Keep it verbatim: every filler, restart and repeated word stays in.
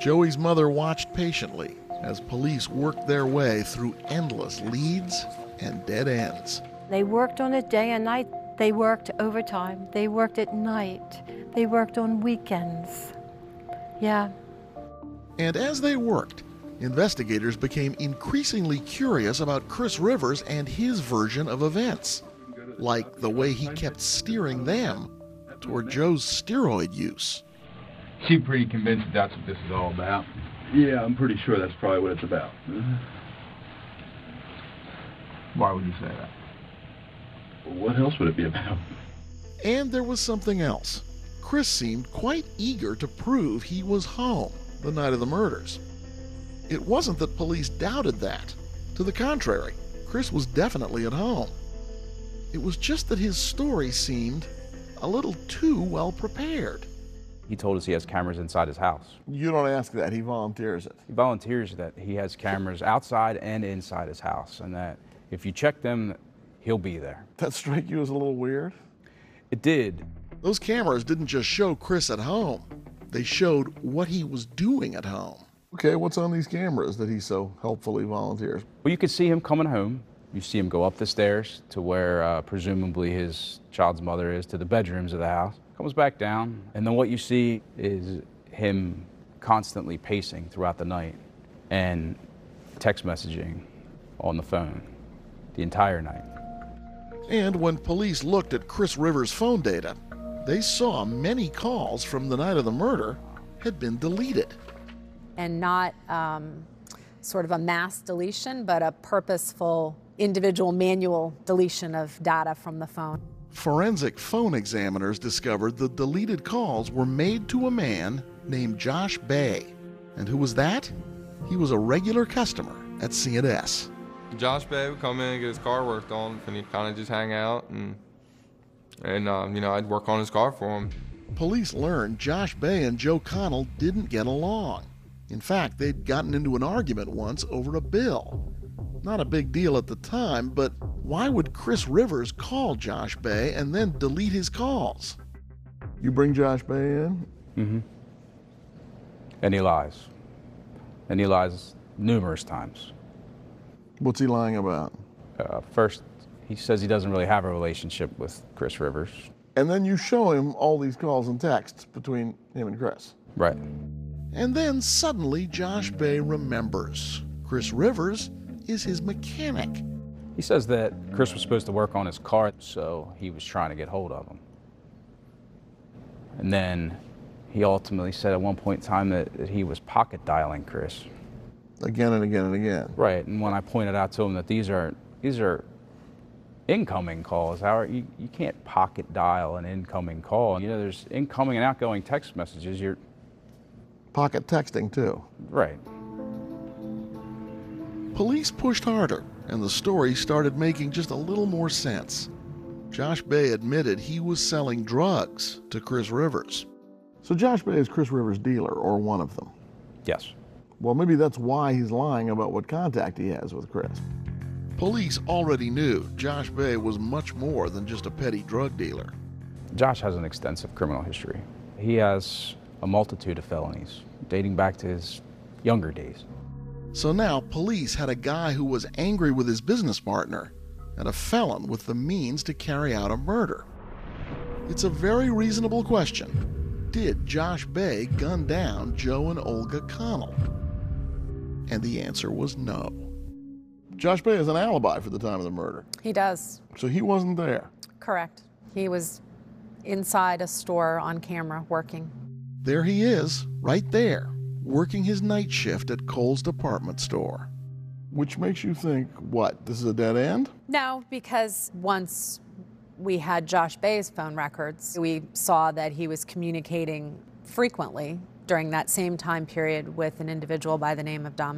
Joey's mother watched patiently as police worked their way through endless leads and dead ends. They worked on it day and night. They worked overtime. They worked at night. They worked on weekends. Yeah. And as they worked, investigators became increasingly curious about Chris Rivers and his version of events, like the way he kept steering them toward Joe's steroid use. She's pretty convinced that that's what this is all about. Yeah, I'm pretty sure that's probably what it's about. Why would you say that? Well, what else would it be about? And there was something else. Chris seemed quite eager to prove he was home the night of the murders. It wasn't that police doubted that. To the contrary, Chris was definitely at home. It was just that his story seemed a little too well prepared. He told us he has cameras inside his house. You don't ask that, he volunteers it. He volunteers that he has cameras outside and inside his house, and that if you check them, he'll be there. That strike you as a little weird? It did. Those cameras didn't just show Chris at home. They showed what he was doing at home. Okay, what's on these cameras that he so helpfully volunteers? Well, you could see him coming home. You see him go up the stairs to where uh, presumably his child's mother is, to the bedrooms of the house. Comes back down, and then what you see is him constantly pacing throughout the night and text messaging on the phone the entire night. And when police looked at Chris Rivers' phone data, they saw many calls from the night of the murder had been deleted. And not um, sort of a mass deletion, but a purposeful individual manual deletion of data from the phone. Forensic phone examiners discovered the deleted calls were made to a man named Josh Bay. And who was that? He was a regular customer at C and S. Josh Bay would come in and get his car worked on, and he'd kind of just hang out, and, and uh, you know, I'd work on his car for him. Police learned Josh Bay and Joe Connell didn't get along. In fact, they'd gotten into an argument once over a bill. Not a big deal at the time, but why would Chris Rivers call Josh Bay and then delete his calls? You bring Josh Bay in? Mm-hmm. And he lies. And he lies numerous times. What's he lying about? Uh, first, he says he doesn't really have a relationship with Chris Rivers. And then you show him all these calls and texts between him and Chris. Right. And then suddenly Josh Bay remembers. Chris Rivers is his mechanic. He says that Chris was supposed to work on his car, so he was trying to get hold of him. And then he ultimately said at one point in time that, that he was pocket dialing Chris. Again and again and again. Right, and when I pointed out to him that these are these are incoming calls, how are, you, you can't pocket dial an incoming call. You know, there's incoming and outgoing text messages. You're pocket texting too. Right. Police pushed harder, and the story started making just a little more sense. Josh Bay admitted he was selling drugs to Chris Rivers. So Josh Bay is Chris Rivers' dealer, or one of them? Yes. Well, maybe that's why he's lying about what contact he has with Chris. Police already knew Josh Bay was much more than just a petty drug dealer. Josh has an extensive criminal history. He has a multitude of felonies dating back to his younger days. So now police had a guy who was angry with his business partner and a felon with the means to carry out a murder. It's a very reasonable question. Did Josh Bay gun down Joe and Olga Connell? And the answer was no. Josh Bay has an alibi for the time of the murder. He does. So he wasn't there. Correct. He was inside a store on camera working. There he is, right there, working his night shift at Kohl's department store. Which makes you think, what, this is a dead end? No, because once we had Josh Bay's phone records, we saw that he was communicating frequently during that same time period with an individual by the name of Dom